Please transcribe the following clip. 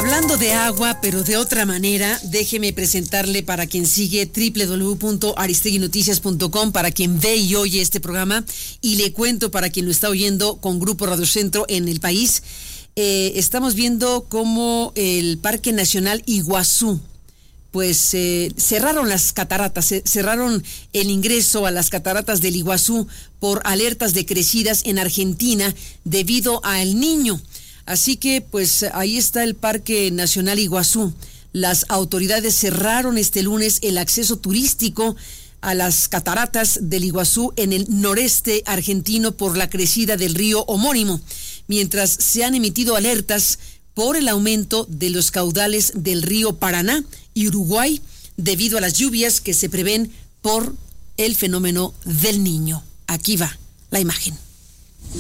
Hablando de agua, pero de otra manera, déjeme presentarle para quien sigue www.aristeguinoticias.com, para quien ve y oye este programa, y le cuento para quien lo está oyendo con Grupo Radio Centro en el país. Estamos viendo cómo el Parque Nacional Iguazú, pues cerraron las cataratas, cerraron el ingreso a las cataratas del Iguazú por alertas de crecidas en Argentina debido a El Niño. Así que pues ahí está el Parque Nacional Iguazú. Las autoridades cerraron este lunes el acceso turístico a las cataratas del Iguazú en el noreste argentino por la crecida del río homónimo, mientras se han emitido alertas por el aumento de los caudales del río Paraná y Uruguay debido a las lluvias que se prevén por el fenómeno del Niño. Aquí va la imagen.